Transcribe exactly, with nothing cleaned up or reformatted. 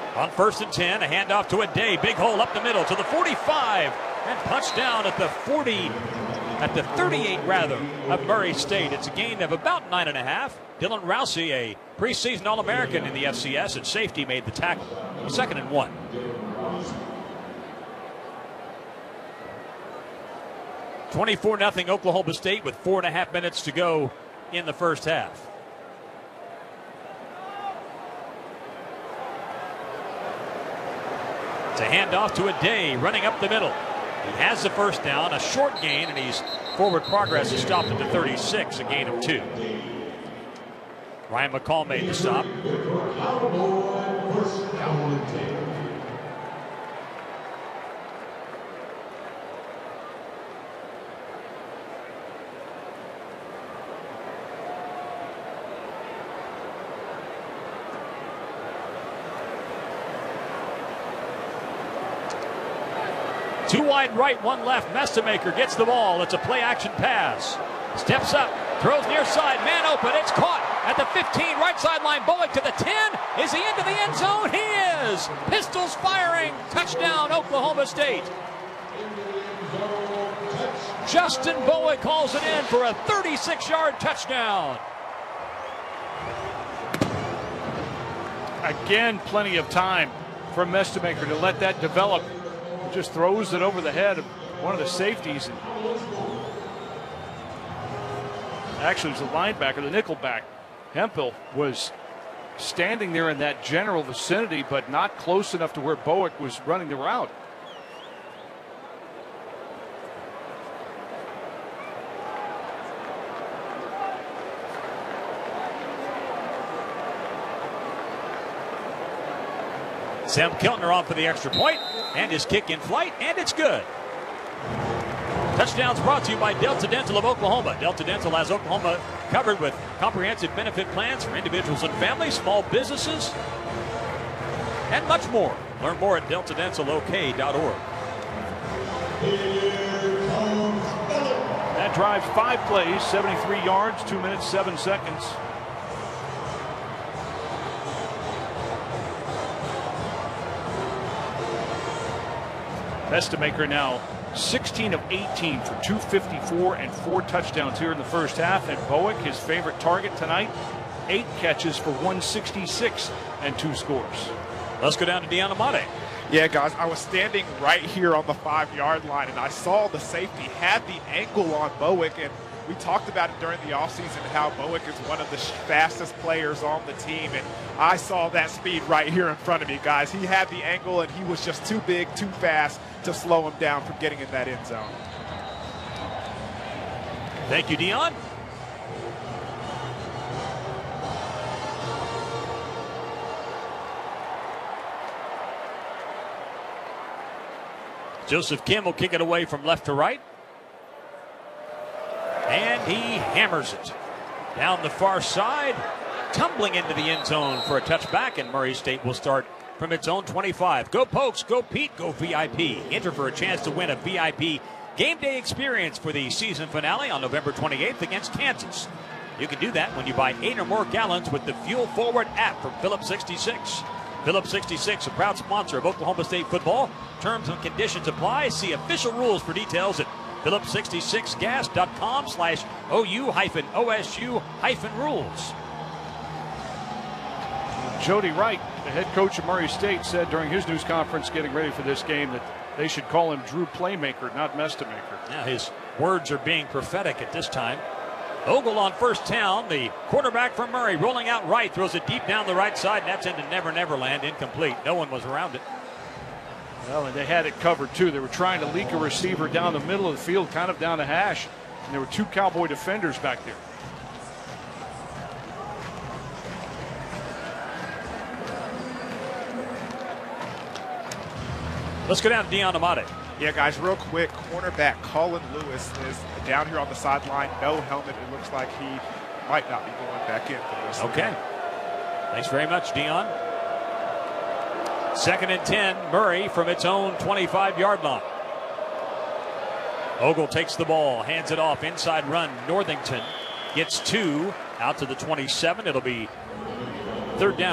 On first and ten, a handoff to a Day. Big hole up the middle to the forty-five. And punched down at the forty, at the thirty-eight rather, of Murray State. It's a gain of about nine and a half. Dylan Rousey, a preseason All-American in the F C S at safety, made the tackle. Second and one. twenty-four nothing Oklahoma State with four and a half minutes to go in the first half. It's a handoff to a Day running up the middle. He has the first down, a short gain, and he's forward progress is stopped at the thirty-six, a gain of two. Ryan McCall made the stop. Two wide right, one left. Mestemaker gets the ball. It's a play action pass. Steps up, throws near side, man open. It's caught at the fifteen, right sideline. Bowick to the ten. Is he into the end zone? He is. Pistols firing. Touchdown, Oklahoma State. Justin Bowick calls it in for a thirty-six yard touchdown. Again, plenty of time for Mestemaker to let that develop. Just throws it over the head of one of the safeties. Actually, it was a linebacker, the nickelback. Hempel was standing there in that general vicinity, but not close enough to where Bowick was running the route. Sam Keltner off for the extra point, and his kick in flight, and it's good. Touchdowns brought to you by Delta Dental of Oklahoma. Delta Dental has Oklahoma covered with comprehensive benefit plans for individuals and families, small businesses, and much more. Learn more at delta dental o k dot org. That drives five plays, seventy-three yards, two minutes, seven seconds. Mestemaker now sixteen of eighteen for two fifty-four and four touchdowns here in the first half. And Bowick, his favorite target tonight, eight catches for one sixty-six and two scores. Let's go down to Deon Amate. Yeah, guys, I was standing right here on the five-yard line, and I saw the safety had the angle on Bowick, and we talked about it during the offseason, how Bowick is one of the fastest players on the team, and I saw that speed right here in front of me, guys. He had the angle, and he was just too big, too fast to slow him down from getting in that end zone. Thank you, Deon. Joseph Kim will kick it away from left to right. And he hammers it down the far side, tumbling into the end zone for a touchback, and Murray State will start from its own twenty-five. Go Pokes, go Pete, go V I P. Enter for a chance to win a V I P game day experience for the season finale on November twenty-eighth against Kansas. You can do that when you buy eight or more gallons with the Fuel Forward app from Phillips sixty-six. Phillips sixty-six, a proud sponsor of Oklahoma State football. Terms and conditions apply. See official rules for details at phillips sixty-six gas dot com slash O U hyphen O S U hyphen rules. Jody Wright, the head coach of Murray State, said during his news conference getting ready for this game that they should call him Drew Playmaker, not Mestemaker. Now his words are being prophetic at this time. Ogle on first down, the quarterback from Murray rolling out right, throws it deep down the right side, and that's into Never Never Land, incomplete. No one was around it. Well, and they had it covered too. They were trying to leak a receiver down the middle of the field, kind of down the hash, and there were two Cowboy defenders back there. Let's go down to Deon Amate. Yeah, guys, real quick, cornerback Colin Lewis is down here on the sideline. No helmet. It looks like he might not be going back in for this. Okay. Thanks very much, Deon. Second and ten, Murray from its own twenty-five yard line. Ogle takes the ball, hands it off, inside run. Northington gets two, out to the twenty-seven. It'll be third down.